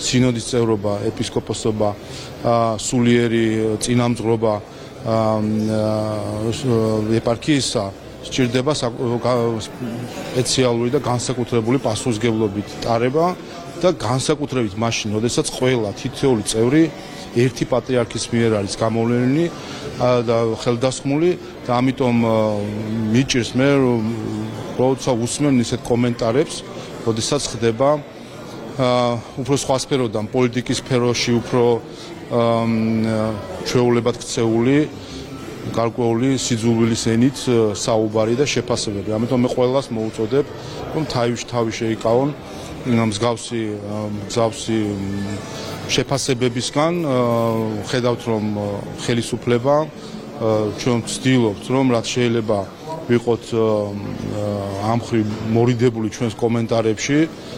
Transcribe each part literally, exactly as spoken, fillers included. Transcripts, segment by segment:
სინოდის წევრობა, ეპისკოპოსობა, სულიერი წინამძღვრობა ეპარქიისა სჭირდება სპეციალური და განსაკუთრებული პასუხისმგებლობით ტარება და განსაკუთრებით მაშინ, როდესაც ყველა თითოეული წევრი ერთი პატრიარქის მიერ არის გამოვლენილი და ხელდასხმული და ამიტომ მიჭირს მე როცა უსმენ ისეთ კომენტარებს, როდესაც ხდება უფრო სხვა სფეროდან პოლიტიკის სფეროში უფრო ჩვეულებად ქცეული გარკვეული სიძულვილის ენით საუბარი და შეფასებები. ამიტომ მე ყველას მოუწოდებ, რომ თავის თავი შეიკავონ მსგავსი მსგავსი შეფასებებისგან, ხედავთ რომ ხელისუფლება ჩვენ ვცდილობთ რომ რაც შეიძლება ვიყოთ ამ ხრივ მორიდებული ჩვენს კომენტარებში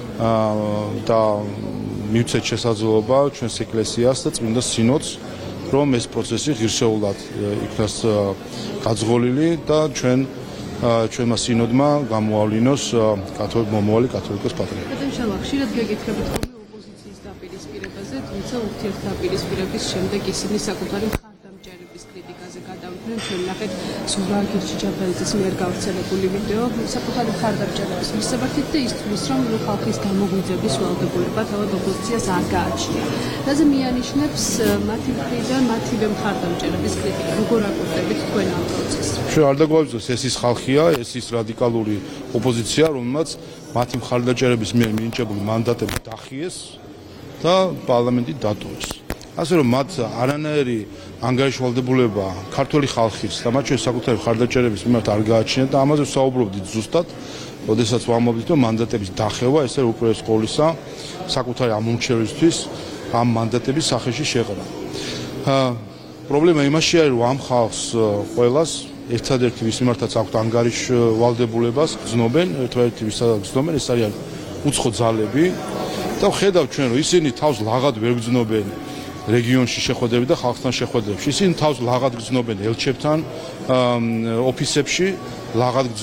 და მივცეთ შესაძლებლობა ჩვენს ეკლესიას და წმინდა სინოდს რომ ეს პროცესი ღირსეულად იქნას გაძღოლილი და ჩვენ ჩვენმა სინოდმა გამოავლინოს მომავალი კათოლიკოს პატრიარქი. გადამშალვა ხშირად გეკითხებით ხოლმე ოპოზიციის დაპირისპირებაზე, თუმცა ურთიერთდაპირისპირების შემდეგ ისინი საკუთარი მხარდამჭერების კრიტიკაზე გადავიდნენ. ჩვენ ნახეთ ზურაბ გირჩიჯაბალიძის მიერ გავრცელებული ვიდეო საკუთარი მხარდამჭერების მისაბართით და ის თვლის რომ ხალხის გამოგვიძების ვალდებულება თავად ოპოზიციას არ გააჩნია. რაზე მიანიშნებს მათი მხრიდან მათივე მხარდამჭერების კრიტიკა? როგორ აკურდებით თქვენ ამ პროცესს? ჩვენ არ დაგვაუძოს ეს ის ხალხია, ეს ის რადიკალური ოპოზიცია, რომელმაც მათი მხარდამჭერების მიერ მინიჭებული მანდატები დახიეს და პარლამენტი დატოვეს. ასე რომ მათ არანაირი ანგარიშვალდებულება ქართული ხალხის და მათ შორის საკუთარი მხარდამჭერების მიმართ არ გააჩნიათ და ამაზე ვსაუბრობდით ზუსტად, როდესაც ვამბობდით, რომ მანდატების დახევა ესე უპირველეს ყოვლისა საკუთარი ამომრჩევლისთვის ამ მანდატების სახეში შეღრა. პრობლემა იმაში არის, რომ ამ ხალხს ყველას ერთადერთი ვის მიმართაც აქვთ ანგარიშვალდებულებას გრძნობენ, ერთადერთი ვისაც გრძნობენ, ეს არის უცხო ძალები და ხედავთ ჩვენ, რომ ისინი თავს ლაღად ვერ გრძნობენ რეგიონში შეხვედრები და ხალხთან შეხვედრებში. ისინი თავს ლაღად გრძნობენ ელჩებთან ოფისებში, ლაღად